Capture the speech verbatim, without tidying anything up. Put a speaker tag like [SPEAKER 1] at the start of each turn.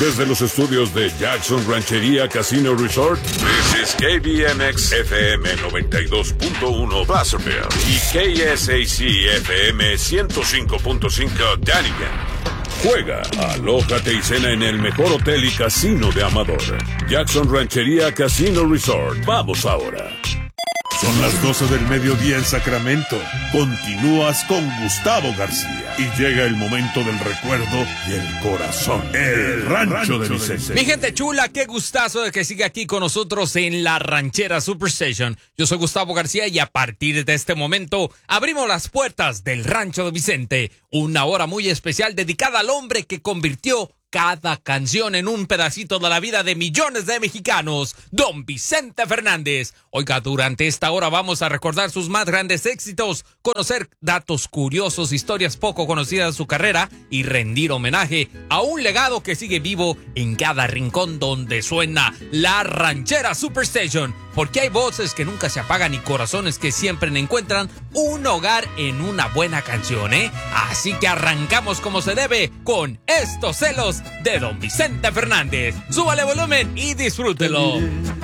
[SPEAKER 1] Desde los estudios de Jackson Ranchería Casino Resort, this is K B M X F M noventa y dos punto uno Placerville y K S A C F M ciento cinco punto cinco Dunnigan. Juega, alójate y cena en el mejor hotel y casino de Amador. Jackson Ranchería Casino Resort. Vamos ahora.
[SPEAKER 2] Son las doce del mediodía en Sacramento. Continúas con Gustavo García. Y llega el momento del recuerdo y el corazón. El Rancho de Vicente.
[SPEAKER 3] Mi gente chula, qué gustazo de que siga aquí con nosotros en la Ranchera Superstation. Yo soy Gustavo García y a partir de este momento abrimos las puertas del Rancho de Vicente. Una hora muy especial dedicada al hombre que convirtió cada canción en un pedacito de la vida de millones de mexicanos, don Vicente Fernández. Oiga, durante esta hora vamos a recordar sus más grandes éxitos, conocer datos curiosos, historias poco conocidas de su carrera y rendir homenaje a un legado que sigue vivo en cada rincón donde suena la Ranchera Superstation. Porque hay voces que nunca se apagan y corazones que siempre encuentran un hogar en una buena canción, ¿eh? Así que arrancamos como se debe con Estos celos de don Vicente Fernández. Súbale volumen y disfrútelo.